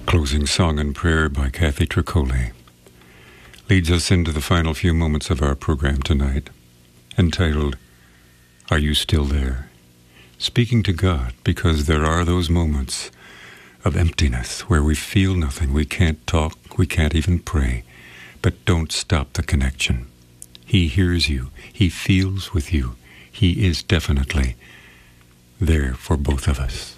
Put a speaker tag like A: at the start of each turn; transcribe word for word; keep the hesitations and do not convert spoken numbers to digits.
A: Closing song and prayer by Kathy Tricoli leads us into the final few moments of our program tonight, entitled, Are You Still There? Speaking to God, because there are those moments of emptiness where we feel nothing, we can't talk, we can't even pray, but don't stop the connection. He hears you, He feels with you, He is definitely there for both of us.